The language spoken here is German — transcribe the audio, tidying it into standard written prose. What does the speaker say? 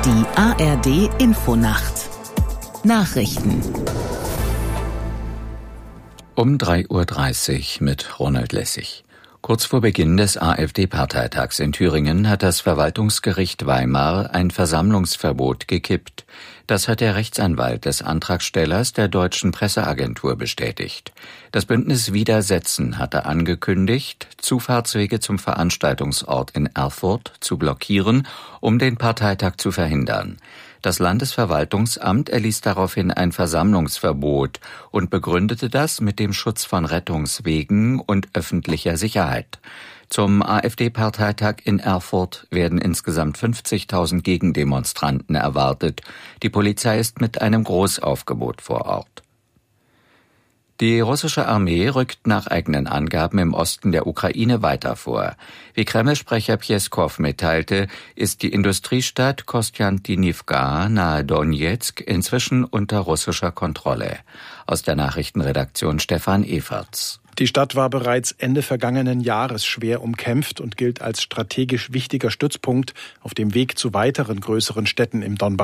Die ARD Infonacht. Nachrichten. Um 3:30 Uhr mit Ronald Lessig. Kurz vor Beginn des AfD-Parteitags in Thüringen hat das Verwaltungsgericht Weimar ein Versammlungsverbot gekippt. Das hat der Rechtsanwalt des Antragstellers der Deutschen Presseagentur bestätigt. Das Bündnis Widersetzen hatte angekündigt, Zufahrtswege zum Veranstaltungsort in Erfurt zu blockieren, um den Parteitag zu verhindern. Das Landesverwaltungsamt erließ daraufhin ein Versammlungsverbot und begründete das mit dem Schutz von Rettungswegen und öffentlicher Sicherheit. Zum AfD-Parteitag in Erfurt werden insgesamt 50.000 Gegendemonstranten erwartet. Die Polizei ist mit einem Großaufgebot vor Ort. Die russische Armee rückt nach eigenen Angaben im Osten der Ukraine weiter vor. Wie Kreml-Sprecher Pjeskow mitteilte, ist die Industriestadt Kostjantinivka nahe Donezk inzwischen unter russischer Kontrolle. Aus der Nachrichtenredaktion Stefan Everts. Die Stadt war bereits Ende vergangenen Jahres schwer umkämpft und gilt als strategisch wichtiger Stützpunkt auf dem Weg zu weiteren größeren Städten im Donbass.